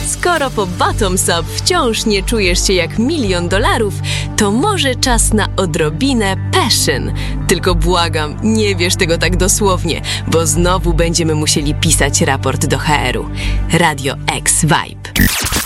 skoro po Bottoms Up wciąż nie czujesz się jak $1 000 000, to może czas na odrobinę passion. Tylko błagam, nie bierz tego tak dosłownie, bo znowu będziemy musieli pisać raport do HR-u. Radio X Vibe.